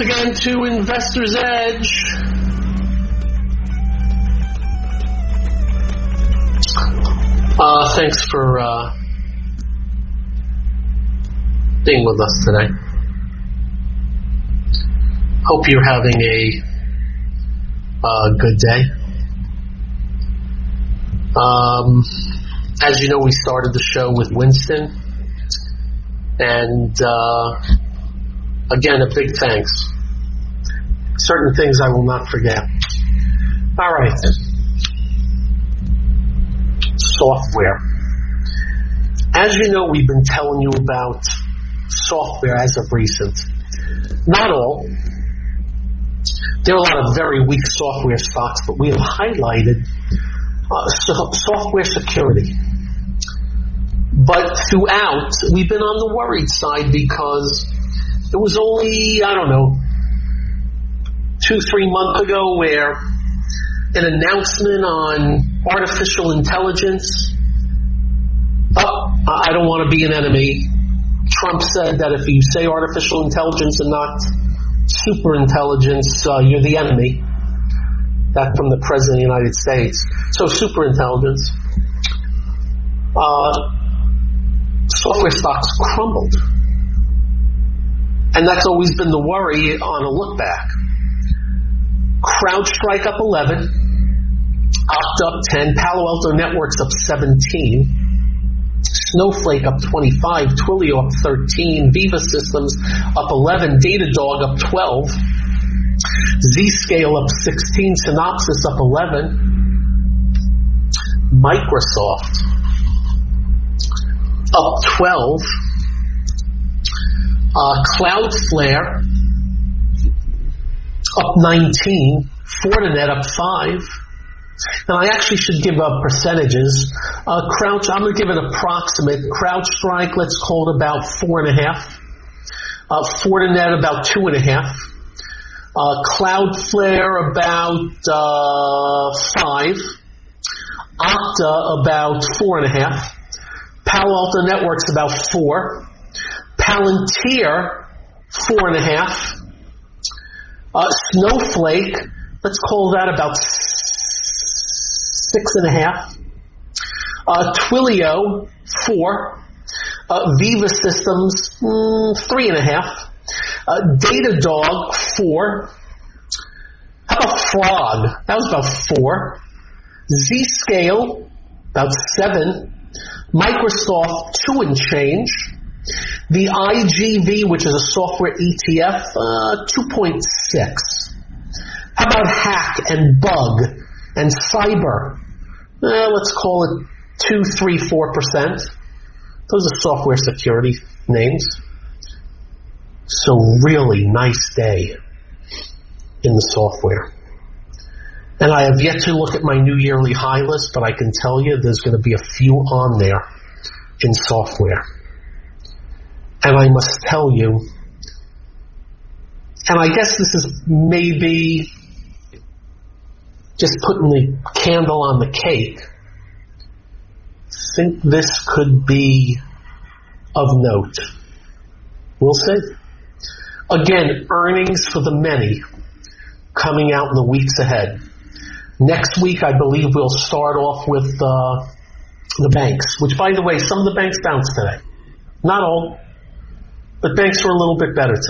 again to Investor's Edge. Thanks for being with us today. Hope you're having a good day. As you know, we started the show with Winston, and again, a big thanks. Certain things I will not forget. All right. Software. As you know, we've been telling you about software as of recent. Not all. There are a lot of very weak software stocks, but we have highlighted software security. But throughout, we've been on the worried side because it was only, 2-3 months ago where an announcement on artificial intelligence, I don't want to be an enemy. Trump said that if you say artificial intelligence and not super intelligence, you're the enemy. That from the President of the United States. So super intelligence. Software stocks crumbled. And that's always been the worry on a look back. CrowdStrike up 11, Okta up 10, Palo Alto Networks up 17, Snowflake up 25, Twilio up 13, Viva Systems up 11, Datadog up 12, Zscaler up 16, Synopsys up 11, Microsoft up 12, Cloudflare up 19, Fortinet up 5. Now I actually should give percentages. I'm going to give it approximate. CrowdStrike, let's call it about 4.5. Fortinet about 2.5. Cloudflare about 5. Okta about 4.5. Palo Alto Networks about 4. Palantir 4.5. Snowflake, let's call that about 6.5. Twilio 4. Viva Systems 3.5. Datadog 4. How about Frog? That was about 4. Zscaler about 7. Microsoft 2 and change. The IGV, which is a software ETF, 2.6. How about Hack and Bug and Cyber? Let's call it 2, 3, 4%. Those are software security names. So really nice day in the software. And I have yet to look at my new yearly high list, but I can tell you there's going to be a few on there in software. And I must tell you, and I guess this is maybe just putting the candle on the cake, I think this could be of note. We'll see. Again, earnings for the many coming out in the weeks ahead. Next week, I believe we'll start off with the banks, which, by the way, some of the banks bounced today. Not all, but banks were a little bit better today.